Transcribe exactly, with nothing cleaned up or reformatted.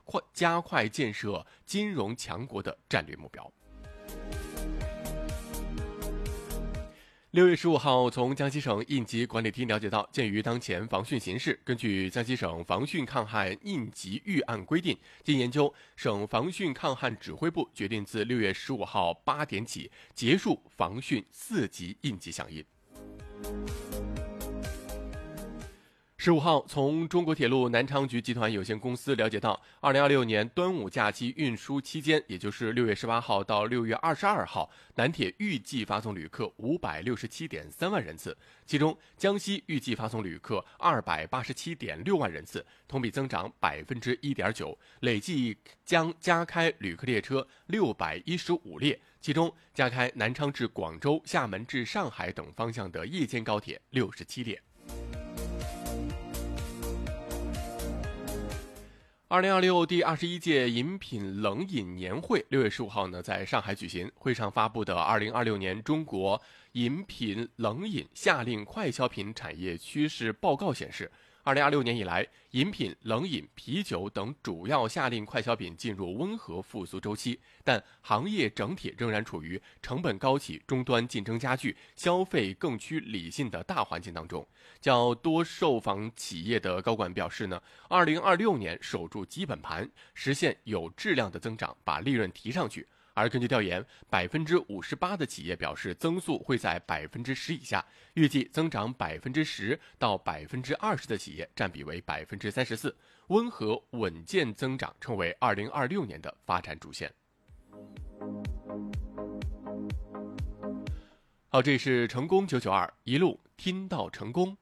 快加快建设金融强国的战略目标。六月十五号，从江西省应急管理厅了解到，鉴于当前防汛形势，根据江西省防汛抗旱应急预案规定，经研究，省防汛抗旱指挥部决定自六月十五号八点起结束防汛四级应急响应。十五号，从中国铁路南昌局集团有限公司了解到，二零二六年端午假期运输期间，也就是六月十八号到六月二十二号，南铁预计发送旅客五百六十七点三万人次，其中江西预计发送旅客二百八十七点六万人次，同比增长百分之一点九，累计将加开旅客列车六百一十五列，其中加开南昌至广州、厦门至上海等方向的夜间高铁六十七列。二零二六第二十一届饮品冷饮年会六月十五号呢在上海举行，会上发布的二零二六年中国饮品冷饮夏令快消品产业趋势报告显示，二零二六年以来，饮品、冷饮、啤酒等主要夏令快消品进入温和复苏周期，但行业整体仍然处于成本高企、终端竞争加剧、消费更趋理性的大环境当中。较多受访企业的高管表示呢，二零二六年守住基本盘，实现有质量的增长，把利润提上去。而根据调研，百分之五十八的企业表示增速会在百分之十以下，预计增长百分之十到百分之二十的企业占比为百分之三十四，温和稳健增长成为二零二六年的发展主线。好，这里是成功九九二，一路听到成功。